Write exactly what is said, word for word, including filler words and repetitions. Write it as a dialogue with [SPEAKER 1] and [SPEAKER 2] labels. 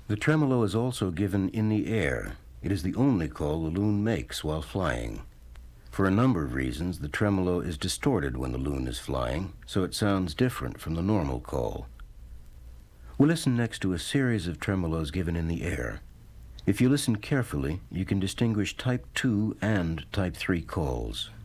[SPEAKER 1] The tremolo is also given in the air. It is the only call the loon makes while flying. For a number of reasons, the tremolo is distorted when the loon is flying, so it sounds different from the normal call. We'll listen next to a series of tremolos given in the air. If you listen carefully, you can distinguish type two and type three calls.